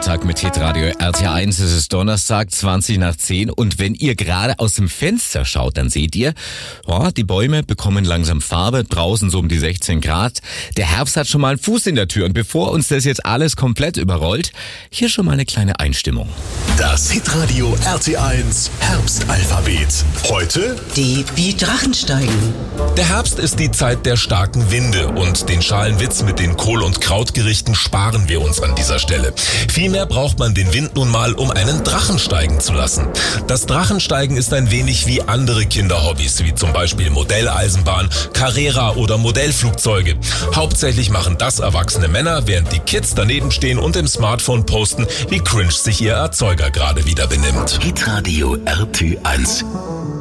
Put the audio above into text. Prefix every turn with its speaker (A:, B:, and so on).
A: Donnerstag mit Hitradio RT1. Es ist Donnerstag, 20 nach 10. Und wenn ihr gerade aus dem Fenster schaut, dann seht ihr, die Bäume bekommen langsam Farbe, draußen so um die 16 Grad. Der Herbst hat schon mal einen Fuß in der Tür. Und bevor uns das jetzt alles komplett überrollt, hier schon mal eine kleine Einstimmung.
B: Das Hitradio RT1 Herbstalphabet. Heute
C: die Drachen steigen.
D: Der Herbst ist die Zeit der starken Winde und den schalen Witz mit den Kohl- und Krautgerichten sparen wir uns an dieser Stelle. Vielmehr braucht man den Wind nun mal, um einen Drachen steigen zu lassen. Das Drachensteigen ist ein wenig wie andere Kinderhobbys, wie zum Beispiel Modelleisenbahn, Carrera oder Modellflugzeuge. Hauptsächlich machen das erwachsene Männer, während die Kids daneben stehen und im Smartphone posten, wie cringe sich ihr Erzeuger gerade wieder benimmt.
B: Hitradio RT1.